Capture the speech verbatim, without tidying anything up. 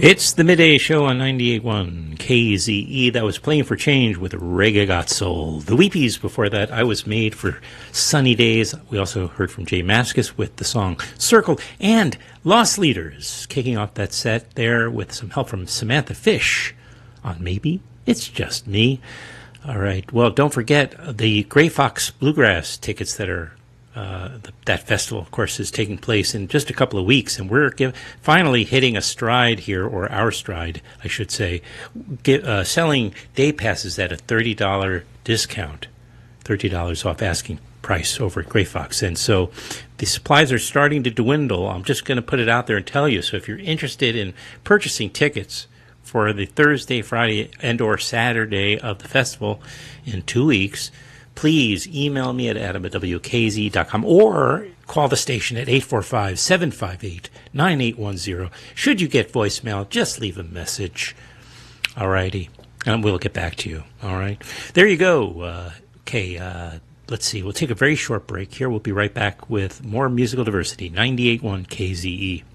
It's the Midday Show on ninety-eight point one K Z E. That was Playing for Change with Reggae Got Soul. The Weepies before that, I Was Made for Sunny Days. We also heard from Jay Mascis with the song Circle. And Lost Leaders kicking off that set there with some help from Samantha Fish on Maybe It's Just Me. All right. Well, don't forget the Grey Fox Bluegrass tickets that are Uh, the, that festival, of course, is taking place in just a couple of weeks, and we're give, finally hitting a stride here, or our stride, I should say, get, uh, selling day passes at a thirty dollars discount, thirty dollars off asking price over at Grey Fox. And so the supplies are starting to dwindle. I'm just going to put it out there and tell you. So if you're interested in purchasing tickets for the Thursday, Friday, and or Saturday of the festival in two weeks, please email me at adam at w k z dot com or call the station at eight four five, seven five eight, nine eight one zero. Should you get voicemail, just leave a message. All righty. And we'll get back to you. All right. There you go. Uh, okay. Uh, let's see. We'll take a very short break here. We'll be right back with more musical diversity. ninety-eight point one K Z E.